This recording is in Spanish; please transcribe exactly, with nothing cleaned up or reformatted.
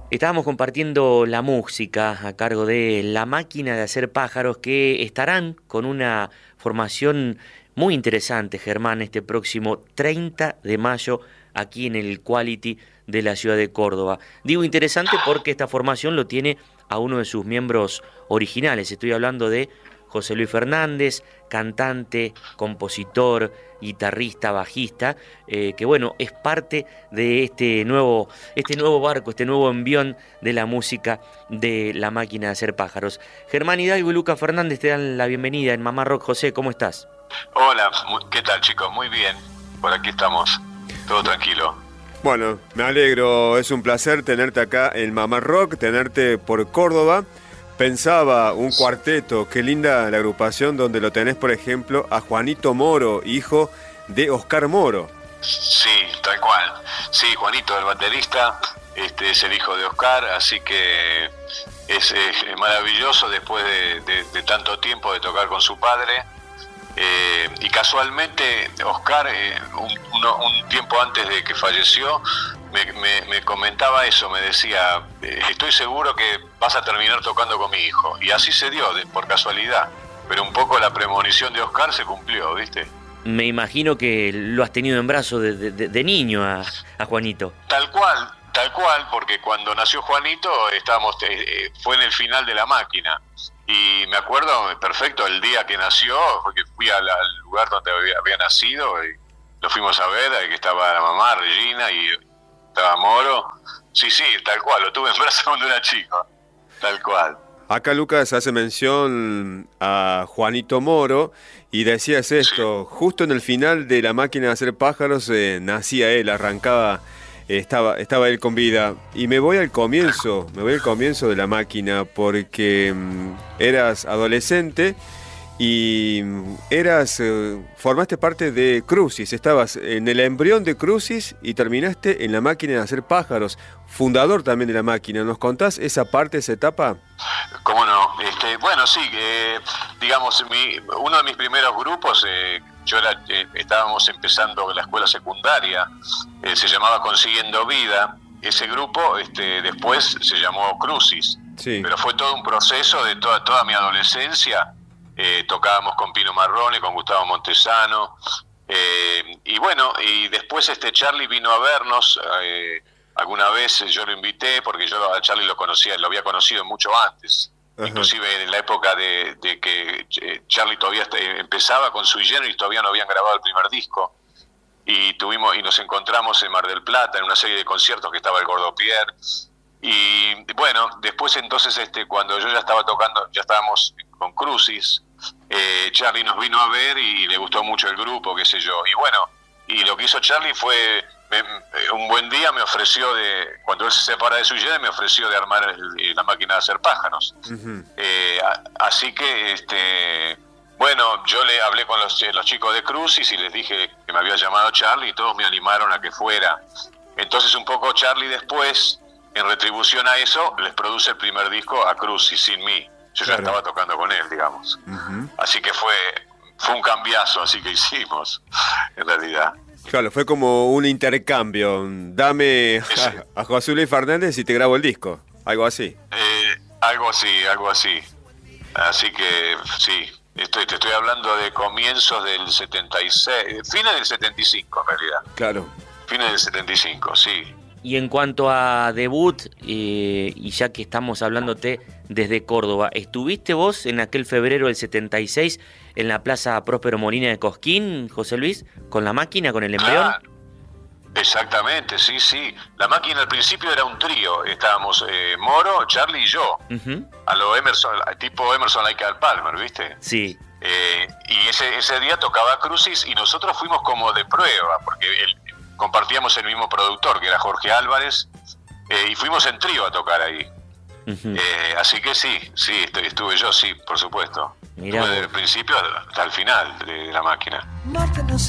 Estábamos compartiendo la música a cargo de La Máquina de Hacer Pájaros, que estarán con una formación muy interesante, Germán, este próximo treinta de mayo aquí en el Quality de la ciudad de Córdoba. Digo interesante porque esta formación lo tiene a uno de sus miembros originales. Estoy hablando de José Luis Fernández, cantante, compositor, guitarrista, bajista, eh, que bueno, es parte de este nuevo, este nuevo barco, este nuevo envión de la música de La Máquina de Hacer Pájaros. Germán Hidalgo y Luca Fernández te dan la bienvenida en Mamá Rock. José, ¿cómo estás? Hola, ¿qué tal, chicos? Muy bien, por aquí estamos, todo tranquilo. Bueno, me alegro, es un placer tenerte acá en Mamá Rock, tenerte por Córdoba. Pensaba un cuarteto, qué linda la agrupación donde lo tenés, por ejemplo, a Juanito Moro, hijo de Oscar Moro. Sí, tal cual. Sí, Juanito, el baterista, este, es el hijo de Oscar, así que es, es maravilloso después de, de, de tanto tiempo de tocar con su padre. Eh, y casualmente Oscar, eh, un, uno, un tiempo antes de que falleció, me, me, me comentaba eso, me decía, eh, estoy seguro que vas a terminar tocando con mi hijo. Y así se dio, de, por casualidad. Pero un poco la premonición de Oscar se cumplió, ¿viste? Me imagino que lo has tenido en brazos de, de, de niño a, a Juanito. Tal cual, tal cual, porque cuando nació Juanito estábamos, eh, fue en el final de La Máquina. Y me acuerdo perfecto el día que nació, porque fui al, al lugar donde había, había nacido y lo fuimos a ver, ahí que estaba la mamá, Regina, y estaba Moro. Sí, sí, tal cual, lo tuve en brazos cuando era chico, tal cual. Acá Lucas hace mención a Juanito Moro y decías esto, sí. Justo en el final de La Máquina de Hacer Pájaros eh, nacía él, arrancaba... Estaba, estaba él con vida. Y me voy al comienzo, me voy al comienzo de La Máquina, porque um, eras adolescente y um, eras, uh, formaste parte de Crucis, estabas en el embrión de Crucis y terminaste en La Máquina de Hacer Pájaros, fundador también de La Máquina. ¿Nos contás esa parte, esa etapa? ¿Cómo no? Este, bueno, sí, eh, digamos, mi, uno de mis primeros grupos... Eh, Yo era, eh, estábamos empezando la escuela secundaria, eh, se llamaba Consiguiendo Vida. Ese grupo este, después se llamó Crucis, sí. Pero fue todo un proceso de toda, toda mi adolescencia. Eh, tocábamos con Pino Marrone, con Gustavo Montesano, eh, y bueno, y después este Charlie vino a vernos. Eh, alguna vez yo lo invité, porque yo a Charlie lo conocía, lo había conocido mucho antes. Ajá. Inclusive en la época de, de que Charlie todavía empezaba con Sui Generis, todavía no habían grabado el primer disco, y tuvimos y nos encontramos en Mar del Plata en una serie de conciertos que estaba el Gordo Pierre. Y bueno, después entonces este cuando yo ya estaba tocando, ya estábamos con Crucis, eh, Charlie nos vino a ver y le gustó mucho el grupo, qué sé yo, y bueno, y lo que hizo Charlie fue... Me, un buen día me ofreció de, cuando él se separa de Sui Generis, me ofreció de armar el, La Máquina de Hacer Pájaros. Uh-huh. eh, a, así que este bueno, yo le hablé con los, los chicos de Crucis y les dije que me había llamado Charlie y todos me animaron a que fuera. Entonces un poco Charlie después, en retribución a eso, les produce el primer disco a Crucis sin mí. Yo claro. Ya estaba tocando con él, digamos. Uh-huh. Así que fue, fue un cambiazo, así que hicimos, en realidad. Claro, fue como un intercambio. Dame a, a José Luis Fernández y te grabo el disco. Algo así. Eh, algo así, algo así. Así que sí, estoy, te estoy hablando de comienzos del setenta y seis, fines del setenta y cinco en realidad. Claro. Fines del setenta y cinco, sí. Y en cuanto a debut, eh, y ya que estamos hablándote desde Córdoba, ¿estuviste vos en aquel febrero del setenta y seis en la Plaza Próspero Molina de Cosquín, José Luis, con La Máquina, con el embrión? Ah, exactamente, sí, sí. La Máquina al principio era un trío, estábamos eh, Moro, Charlie y yo, uh-huh. a lo Emerson, tipo Emerson Lake and Palmer, ¿viste? Sí. Eh, y ese, ese día tocaba Crucis y nosotros fuimos como de prueba, porque el, compartíamos el mismo productor, que era Jorge Álvarez, eh, y fuimos en trío a tocar ahí. Uh-huh. Eh, así que sí, sí, estuve yo, sí, por supuesto. Mirá, estuve desde el principio hasta el final de La Máquina.